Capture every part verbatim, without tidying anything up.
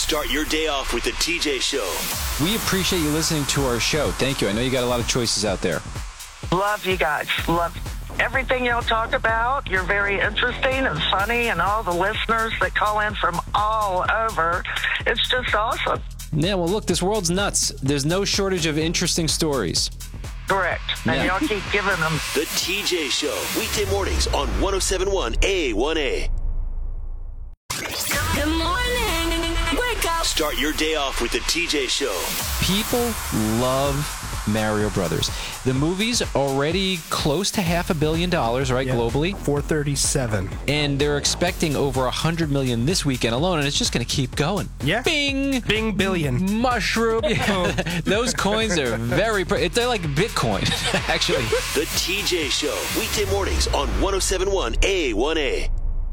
Start your day off with the T J Show. We appreciate you listening to our show. Thank you. I know you got a lot of choices out there. Love you guys. Love everything y'all talk about. You're very interesting and funny, and all the listeners that call in from all over. It's just awesome. Yeah, well, look, this world's nuts. There's no shortage of interesting stories. Correct. And Yeah. y'all keep giving them. The T J Show, weekday mornings on one oh seven point one A one A. Good morning. Wake up. Start your day off with the T J Show. People love Mario Brothers. The movie's already close to half a billion dollars, right, Yeah. globally? four thirty-seven. And they're expecting over one hundred million this weekend alone, and it's just going to keep going. Yeah. Bing! Bing billion. Mushroom. Yeah. Those coins are very... Pre- they're like Bitcoin, actually. The T J Show, weekday mornings on one oh seven point one A one A.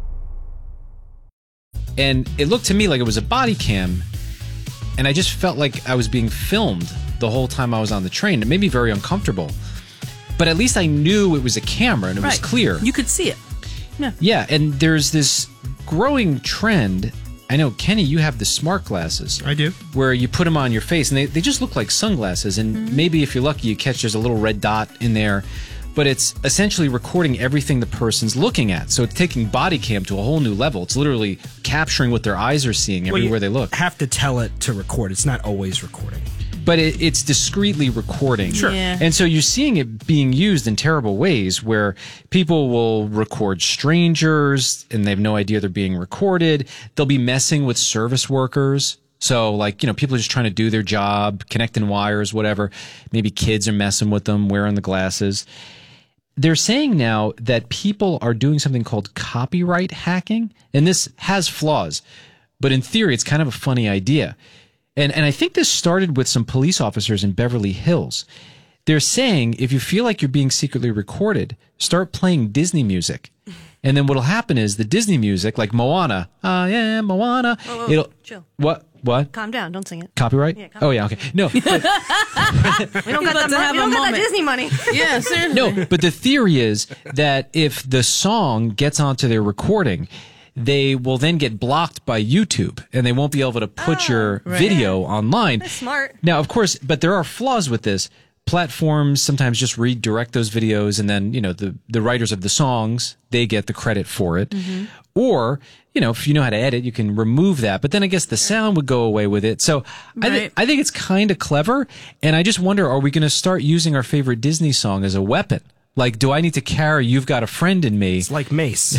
And it looked to me like it was a body cam, and I just felt like I was being filmed the whole time I was on the train. It made me very uncomfortable. But at least I knew it was a camera and it was Right. clear. You could see it. Yeah. Yeah, and there's this growing trend. I know, Kenny, you have the smart glasses. I do. Where you put them on your face, and they, they just look like sunglasses. And Mm-hmm. maybe if you're lucky, you catch there's a little red dot in there. But it's essentially recording everything the person's looking at. So it's taking body cam to a whole new level. It's literally capturing what their eyes are seeing Well, everywhere you they look. have to tell it to record. It's not always recording. But it, it's discreetly recording. Sure. Yeah. And so you're seeing it being used in terrible ways where people will record strangers and they have no idea they're being recorded. They'll be messing with service workers. So, like, you know, people are just trying to do their job, connecting wires, whatever. Maybe kids are messing with them, wearing the glasses. They're saying now that people are doing something called copyright hacking, and this has flaws, but in theory, it's kind of a funny idea. And and I think this started with some police officers in Beverly Hills. They're saying if you feel like you're being secretly recorded, start playing Disney music. And then what'll happen is the Disney music, like Moana, I am Moana. Whoa, whoa, it'll chill. What? What? Calm down. Don't sing it. Copyright? Yeah, oh, yeah, okay. No. But, We don't got, that, to mon- have we a don't got that moment. Disney money. Yeah, seriously. no, but the theory is that if the song gets onto their recording, they will then get blocked by YouTube and they won't be able to put your right. video online. That's smart. Now, of course, but there are flaws with this. Platforms sometimes just redirect those videos and then, you know, the, the writers of the songs, they get the credit for it. Mm-hmm. Or, you know, if you know how to edit, you can remove that. But then I guess the sound would go away with it. So I, th- Right. I think it's kind of clever. And I just wonder, are we going to start using our favorite Disney song as a weapon? Like, do I need to carry You've Got a Friend in Me? It's like Mace.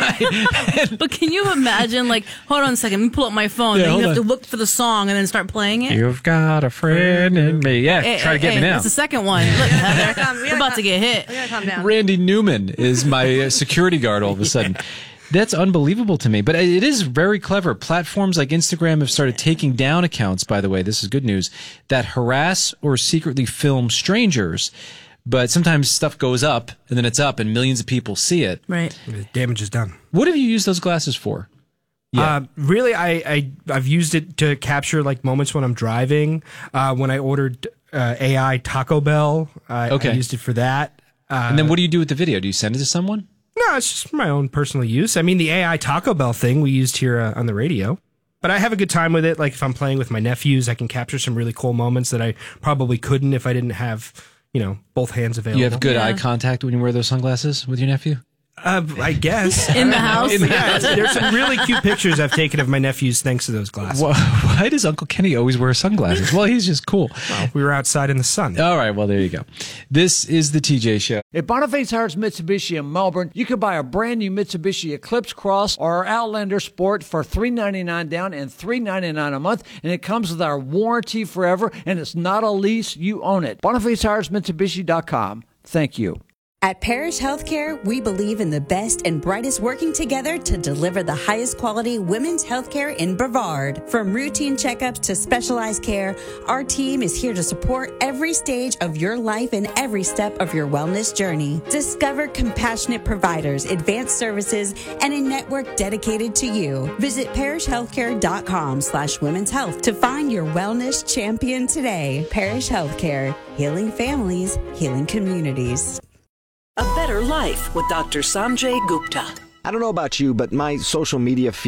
But can you imagine, like, hold on a second, let me pull up my phone. Yeah, then hold you have on. to look for the song and then start playing it. You've got a friend in me. Yeah, Hey, try to hey, get hey, me now. That's the second one. Look, Heather, calm- we we're gotta about calm- to get hit. We gotta calm down. Randy Newman is my uh, security guard all of a sudden. That's unbelievable to me. But it is very clever. Platforms like Instagram have started taking down accounts, by the way, this is good news, that harass or secretly film strangers. But sometimes stuff goes up and then it's up and millions of people see it. Right. The damage is done. What have you used those glasses for? Yeah. Uh, really, I, I, I've used it to capture like moments when I'm driving. Uh, when I ordered uh, A I Taco Bell, I, Okay. I used it for that. Uh, And then what do you do with the video? Do you send it to someone? No, it's just for my own personal use. I mean, the A I Taco Bell thing we used here uh, on the radio. But I have a good time with it. Like if I'm playing with my nephews, I can capture some really cool moments that I probably couldn't if I didn't have, you know, both hands available. You have good Yeah. eye contact when you wear those sunglasses with your nephew? Uh, I guess. In the house? In the- yeah, there's some really cute pictures I've taken of my nephews thanks to those glasses. Why, why does Uncle Kenny always wear sunglasses? Well, he's just cool. Well, we were outside in the sun. All right, well, there you go. This is the T J Show. At Boniface Tires Mitsubishi in Melbourne, you can buy a brand new Mitsubishi Eclipse Cross or our Outlander Sport for three ninety-nine down and three ninety-nine a month, and it comes with our warranty forever, and it's not a lease, you own it. Boniface Tires Mitsubishi dot com. Thank you. At Parish Healthcare, we believe in the best and brightest working together to deliver the highest quality women's healthcare in Brevard. From routine checkups to specialized care, our team is here to support every stage of your life and every step of your wellness journey. Discover compassionate providers, advanced services, and a network dedicated to you. Visit parishhealthcare.com slash women's health to find your wellness champion today. Parish Healthcare, healing families, healing communities. A Better Life with Doctor Sanjay Gupta. I don't know about you, but my social media feed